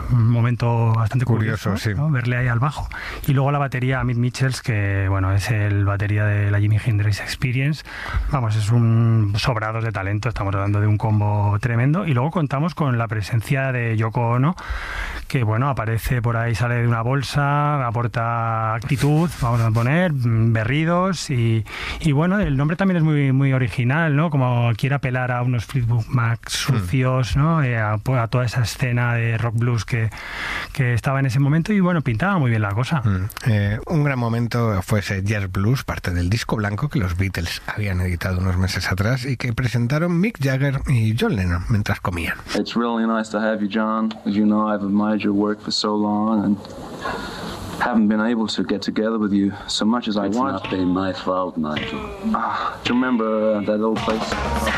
un momento bastante curioso, sí. ¿no? Verle ahí al bajo. Y luego la batería, Amit Mitchells, que bueno, es el batería de la Jimi Hendrix Experience. Vamos, es un sobrados de talento, estamos hablando de un combo tremendo. Y luego contamos con la presencia de Yoko Ono, que bueno, aparece por ahí, sale de una bolsa, aporta actitud, vamos a poner, berridos y bueno, el nombre también es muy, muy original, ¿no? Como quiere apelar a unos Fleetwood Mac sucios, ¿no? A toda esa escena de rock blues que estaba en ese momento y bueno, pintaba muy bien la cosa. Un gran momento fue ese Jazz Blues, parte del disco blanco que los Beatles habían editado unos meses atrás y que presentaron Mick Jagger y John Lennon mientras comían. It's really nice to have you, John. As you know, I've admired your work for so long and haven't been able to get together with you so much as I want. It's not been my fault, Nigel. Do you remember that old place?